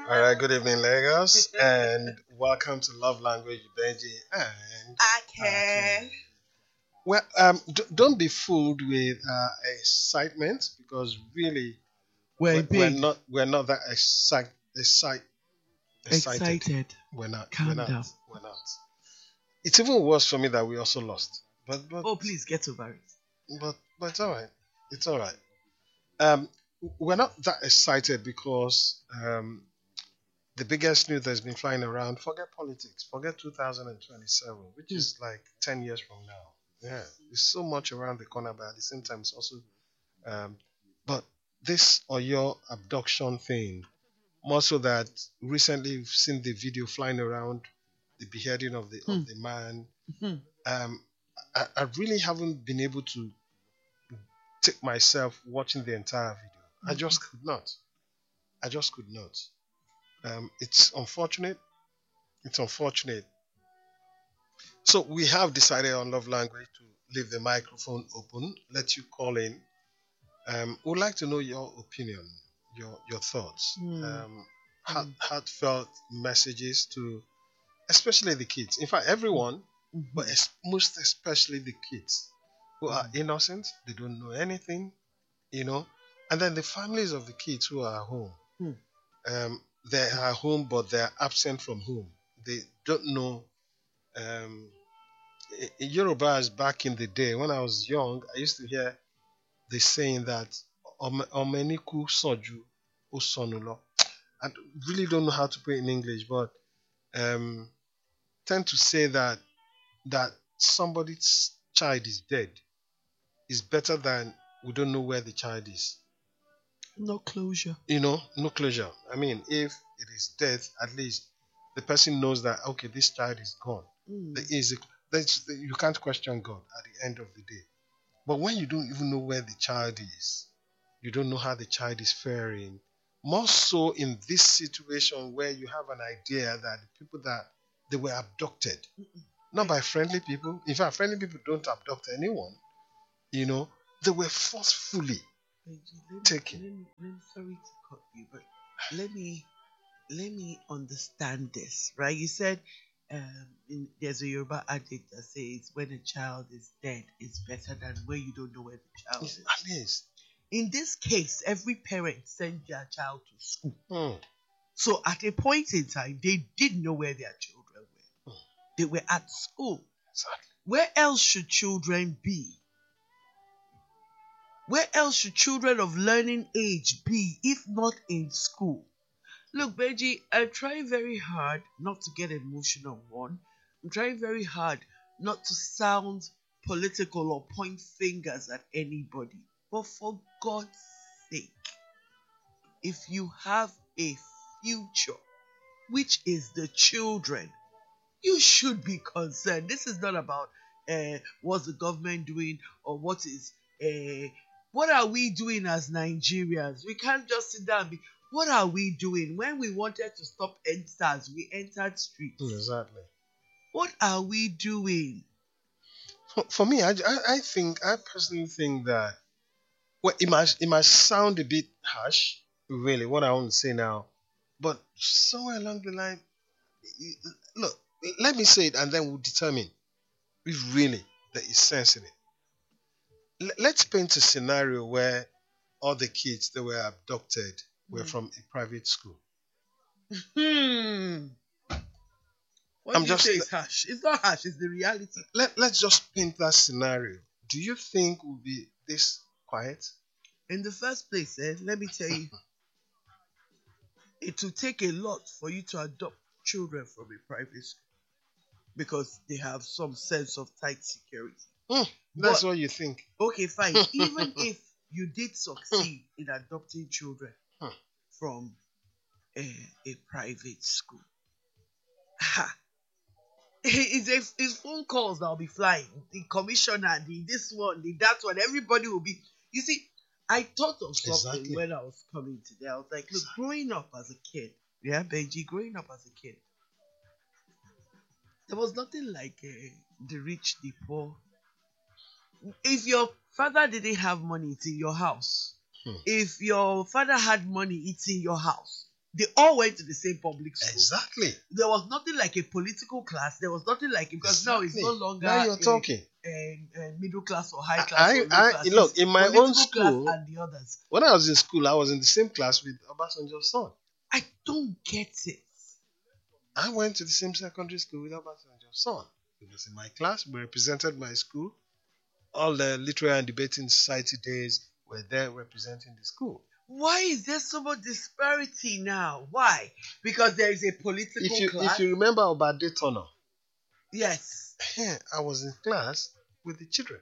All right, good evening, Lagos, and welcome to Love Language, Benji and Okay. Akin. Well, don't be fooled with excitement because really We're big. we're not that excited. Excited. We're not. We're Calm not. down. We're not. It's even worse for me that we also lost. But Oh, please get over it. but it's all right. It's all right. Um, we're not that excited because the biggest news that's been flying around, forget politics, forget 2027, which is like 10 years from now. Yeah, there's so much around the corner, but at the same time, it's also, um, but this or your abduction thing, more so that recently we've seen the video flying around the beheading of the man. Hmm. Um, I really haven't been able to take myself watching the entire video. I just could not. I just could not. It's unfortunate. It's unfortunate. So we have decided on Love Language to leave the microphone open, let you call in. Would like to know your opinion, your thoughts, heartfelt messages to especially the kids. In fact, everyone, but most especially the kids who are innocent. They don't know anything, you know. And then the families of the kids who are at home. Mm. They are home, but they are absent from home. They don't know. Um, in Yorubas back in the day, when I was young, I used to hear the saying that "Omeniku soju osonulo." I really don't know how to put it in English, but um, tend to say that somebody's child is dead is better than we don't know where the child is. No closure. No closure. I mean, if it is death, at least the person knows that okay, this child is gone. There is you can't question God at the end of the day. But when you don't even know where the child is, you don't know how the child is faring. More so in this situation where you have an idea that the people that they were abducted, not by friendly people. In fact, friendly people don't abduct anyone. They were forcefully taken. Sorry to cut you, but let me understand this, right? You said there's a Yoruba adage that says when a child is dead, it's better than when you don't know where the child is. At least. In this case, every parent sent their child to school. Hmm. So at a point in time, they did know where their children were. They were at school. Exactly. Where else should children be? Where else should children of learning age be if not in school? Look, Benji, I'm trying very hard not to get emotional, one. I'm trying very hard not to sound political or point fingers at anybody. But for God's sake, if you have a future, which is the children, you should be concerned. This is not about what's the government doing or what are we doing as Nigerians. We can't just sit down and be, what are we doing? When we wanted to stop EndSARS, we entered streets. Exactly. What are we doing? For me, I personally think that, well, it might sound a bit harsh, really, what I want to say now, but somewhere along the line, look, let me say it and then we'll determine if really there is sense in it. Let's paint a scenario where all the kids that were abducted were from a private school. What I'm do you just say is harsh? It's not harsh, it's the reality. let's just paint that scenario. Do you think we'll be this quiet? In the first place, let me tell you, it will take a lot for you to adopt children from a private school because they have some sense of tight security. That's But- what you think. Okay, fine. Even if you did succeed in adopting children from a private school, it's phone calls that'll be flying. The commissioner, the this one, the that one, everybody will be. You see, I thought of something Exactly. when I was coming today. I was like, look, growing up as a kid, yeah, Benji, growing up as a kid, there was nothing like the rich, the poor. If your father didn't have money, it's in your house. If your father had money, it's in your house. They all went to the same public school. Exactly. There was nothing like a political class. There was nothing like it, because now it's no longer Now you're talking. A middle class or high class or low class. Look, It's in my political own school, class and the others. when I was in school, I was in the same class with Obasanjo's son. I don't get it. I went to the same secondary school with Obasanjo's son. He was in my class. We represented my school. All the literary and debating society days were there representing the school. Why is there so much disparity now? Why? Because there is a political class. If you remember about Daytona, yes, I was in class with the children.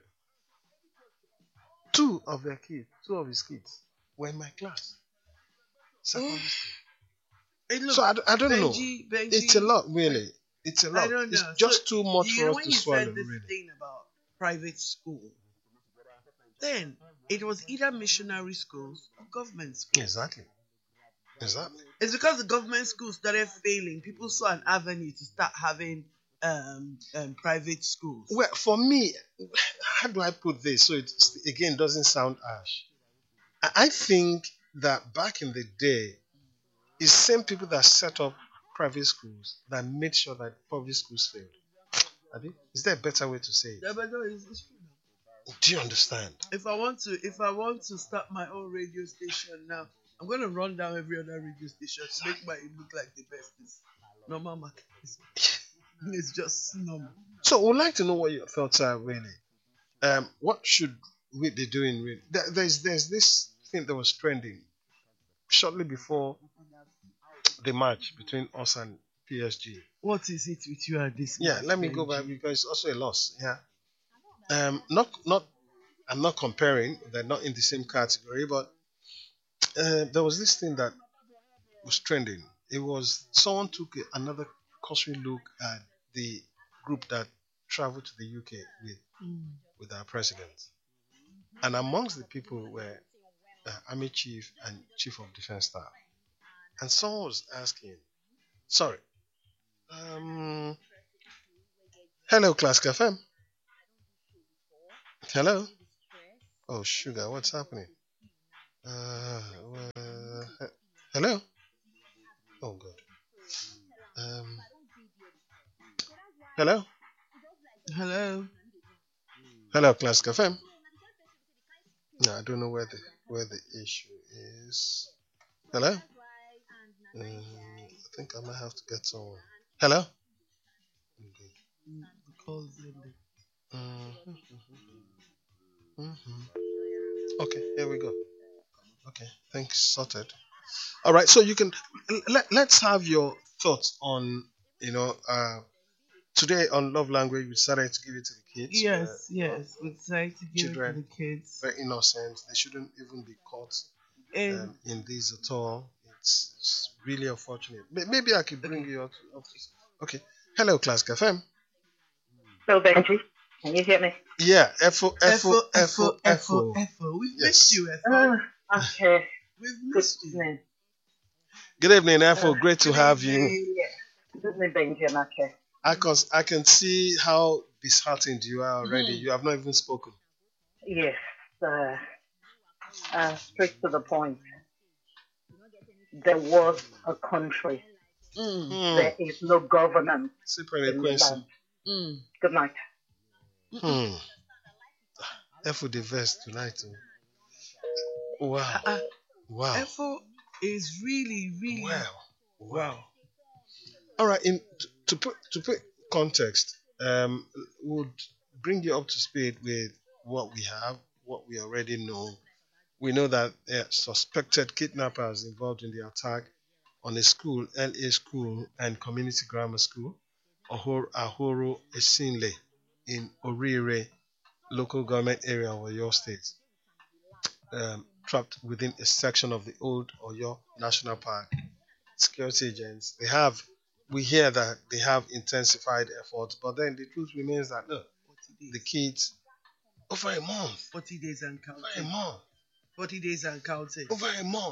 Two of his kids were in my class. Secondary school. Look, so I don't know. Benji, it's a lot, really. It's a lot. I don't know. It's just too much for us to swallow. When you said this thing about private school, then it was either missionary schools or government schools. Exactly. It's because the government schools started failing. People saw an avenue to start having private schools. Well, for me, how do I put this so it again doesn't sound harsh? I think that back in the day, it's the same people that set up private schools that made sure that public schools failed. Is there a better way to say it? Yeah, but no, it's true. Do you understand? If I want to start my own radio station now, I'm going to run down every other radio station to make it look like the best. It's normal market. It's just normal. So we'd like to know what your thoughts are really. What should we be doing really? There's this thing that was trending shortly before the match between us and PSG. What is it with you and this? Yeah, let me go back because it's also a loss. Yeah. I'm not comparing, they're not in the same category, but there was this thing that was trending. It was someone took another cursory look at the group that traveled to the UK with our president, and amongst the people were Army Chief and Chief of Defence Staff, and someone was asking, sorry, hello, Class FM. Hello. Oh, sugar, what's happening? Hello. Oh God. Hello. Hello, Class FM. No, I don't know where the issue is. Hello. I think I might have to get someone. Hello. Okay, here we go. Okay, thanks, sorted. All right, so you can let's have your thoughts on today on love language. We decided to give it to the kids. Yes, we decided to give it to the kids. Very innocent. They shouldn't even be caught in this at all. It's really unfortunate. Maybe I could bring you up. Okay. Hello, Class FM. Hello, Benji. Can you hear me? Yeah, Effo. We've missed you, Effo. Okay. We've missed you. Good evening, Effo. Great to have you. Yeah. Good evening, Benji and Ake. I can see how disheartened you are already. You have not even spoken. Yes. Straight to the point. There was a country. There is no governance in the land. Good night. Effo the verse tonight. Wow. Wow. Effo is really wow. All right. To put context, would bring you up to speed with what we have, what we already know. We know that suspected kidnappers involved in the attack on a school, LA school and community grammar school, Ahoro Esinle, in Orire local government area of Oyo State, trapped within a section of the old Oyo National Park. Security agents, we hear that they have intensified efforts, but then the truth remains that look, the kids over a month, 40 days and counting. Over a month. 40 days and counting. Over a month.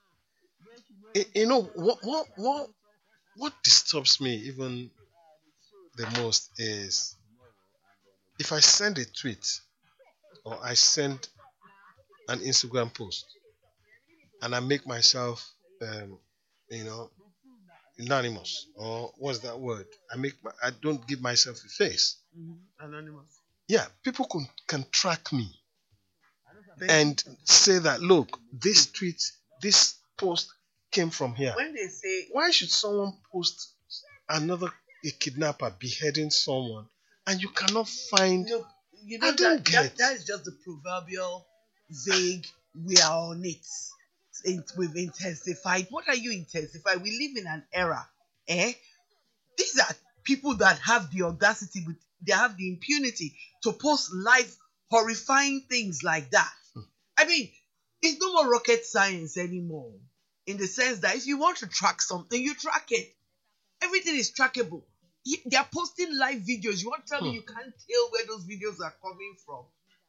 What disturbs me even the most is if I send a tweet or I send an Instagram post and I make myself you know, anonymous, or what's that word? I don't give myself a face. Anonymous. Yeah, people can track me and say that, look, this tweet, this post came from here. When they say, why should someone post a kidnapper beheading someone and you cannot find? Look, I don't get. That is just the proverbial vague. We are on it. We've intensified. What are you intensifying? We live in an era, These are people that have the audacity, they have the impunity to post live horrifying things like that. I mean, it's no more rocket science anymore. In the sense that if you want to track something, you track it. Everything is trackable. They are posting live videos. You want to tell me you can't tell where those videos are coming from?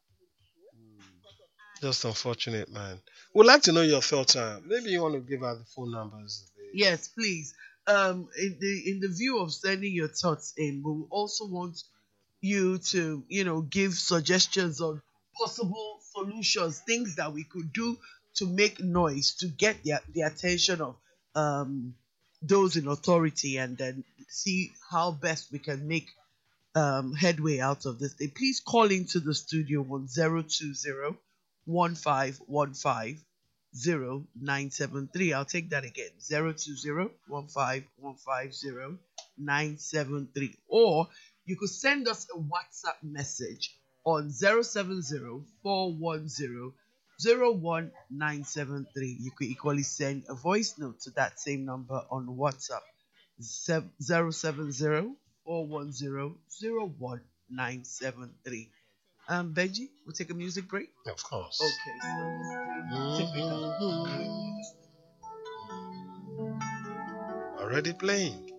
Just unfortunate, man. We'd like to know your thoughts. Maybe you want to give out the phone numbers. Yes, please. In the view of sending your thoughts in, we will also want you to, give suggestions on possible solutions, things that we could do to make noise, to get the attention of those in authority, and then see how best we can make headway out of this thing. Please call into the studio on 020 1515 0973. I'll take that again. 020 1515 0973. Or you could send us a WhatsApp message on 070 410 01973. You could equally send a voice note to that same number on WhatsApp. 070 410 01973. Benji, we'll take a music break? Of course. Okay, so typical. Already playing.